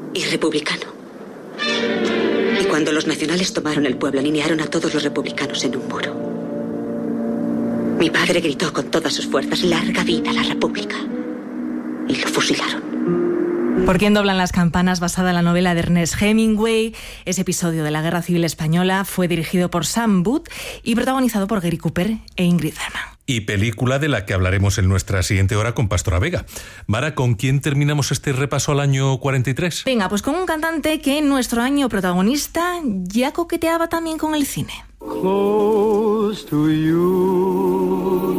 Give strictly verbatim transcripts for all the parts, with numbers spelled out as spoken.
y republicano. Y cuando los nacionales tomaron el pueblo, alinearon a todos los republicanos en un muro. Mi padre gritó con todas sus fuerzas: ¡larga vida a la República! Y lo fusilaron. ¿Por quién doblan las campanas?, basada en la novela de Ernest Hemingway. Ese episodio de la Guerra Civil Española fue dirigido por Sam Booth y protagonizado por Gary Cooper e Ingrid Bergman. Y película de la que hablaremos en nuestra siguiente hora con Pastora Vega. Mara, ¿con quién terminamos este repaso al año cuarenta y tres? Venga, pues con un cantante que en nuestro año protagonista ya coqueteaba también con el cine. Close to you,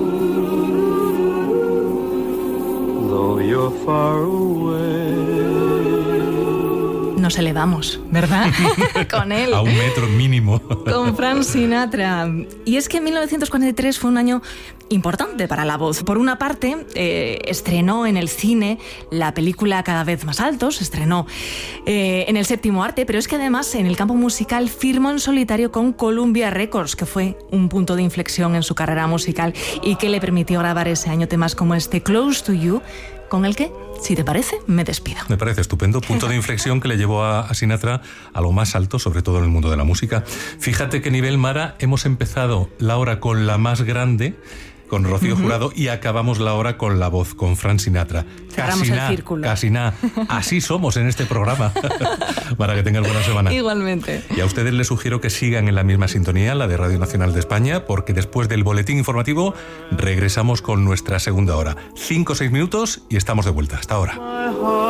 though you're far away. Nos elevamos, ¿verdad? Con él. A un metro mínimo. Con Frank Sinatra. Y es que mil novecientos cuarenta y tres fue un año importante para la voz. Por una parte, eh, estrenó en el cine la película Cada vez más altos, se estrenó eh, en el séptimo arte, pero es que además en el campo musical firmó en solitario con Columbia Records, que fue un punto de inflexión en su carrera musical y que le permitió grabar ese año temas como este Close to You, con el que, si te parece, me despido. Me parece estupendo. Punto de inflexión que le llevó a, a Sinatra a lo más alto, sobre todo en el mundo de la música. Fíjate qué nivel, Mara. Hemos empezado la hora con la más grande, con Rocío uh-huh. Jurado, y acabamos la hora con la voz, con Frank Sinatra. Cerramos casi el nada, círculo. Casi nada. Así somos en este programa. Para que tengas buena semana. Igualmente. Y a ustedes les sugiero que sigan en la misma sintonía, la de Radio Nacional de España, porque después del boletín informativo regresamos con nuestra segunda hora. Cinco o seis minutos y estamos de vuelta. Hasta ahora.